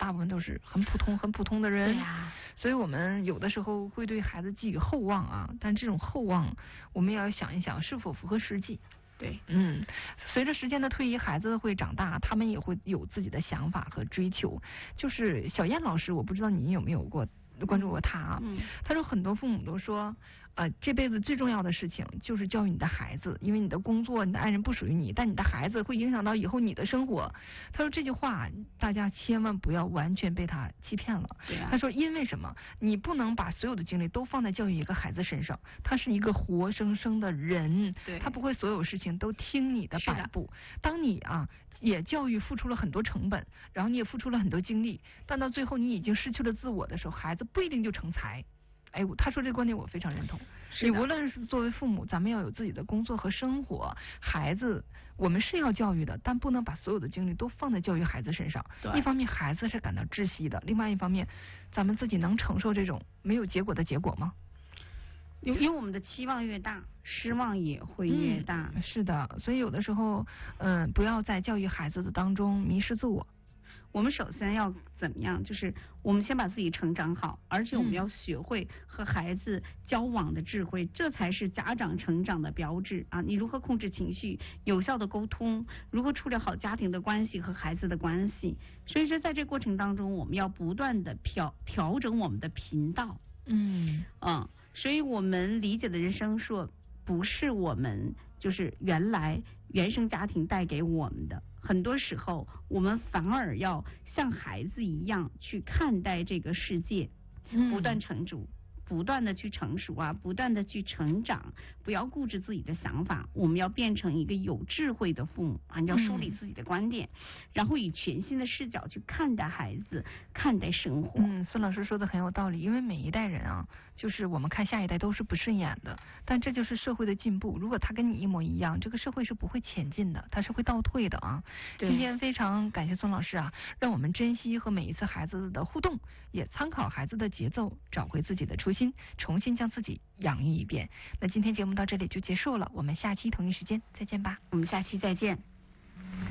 大部分都是很普通的人。 对呀， 所以我们有的时候会对孩子寄予厚望啊，但这种厚望我们也要想一想是否符合实际。 对， 随着时间的推移，孩子会长大，他们也会有自己的想法和追求。就是小燕老师，我不知道你有没有关注过他啊？他说很多父母都说，这辈子最重要的事情就是教育你的孩子，因为你的工作、你的爱人不属于你，但你的孩子会影响到以后你的生活。他说这句话，大家千万不要完全被他欺骗了。 对啊， 他说因为什么？你不能把所有的精力都放在教育一个孩子身上，他是一个活生生的人，他不会所有事情都听你的摆布。当你也教育付出了很多成本，然后你也付出了很多精力，但到最后你已经失去了自我的时候，孩子不一定就成才。他说这个观点我非常认同。你无论是作为父母，咱们要有自己的工作和生活，孩子我们是要教育的，但不能把所有的精力都放在教育孩子身上。一方面孩子是感到窒息的，另外一方面咱们自己能承受这种没有结果的结果吗？ 因为我们的期望越大，失望也会越大。 是的，所以有的时候不要在教育孩子的当中迷失自我。 我们首先要怎么样？就是我们先把自己成长好，而且我们要学会和孩子交往的智慧，这才是家长成长的标志啊！你如何控制情绪，有效的沟通，如何处理好家庭的关系和孩子的关系？所以说，在这过程当中，我们要不断的调整我们的频道。所以我们理解的人生说，不是我们就是原生家庭带给我们的，很多时候我们反而要像孩子一样去看待这个世界，不断成熟，不断的去成熟不断的去成长，不要固执自己的想法，我们要变成一个有智慧的父母你要梳理自己的观点，然后以全新的视角去看待孩子，看待生活。 孙老师说的很有道理，因为每一代人就是我们看下一代都是不顺眼的，但这就是社会的进步。如果他跟你一模一样，这个社会是不会前进的，他是会倒退的今天非常感谢孙老师让我们珍惜和每一次孩子的互动，也参考孩子的节奏，找回自己的初心，重新将自己养育一遍。那今天节目到这里就结束了，我们下期同一时间再见吧。 我们下期再见。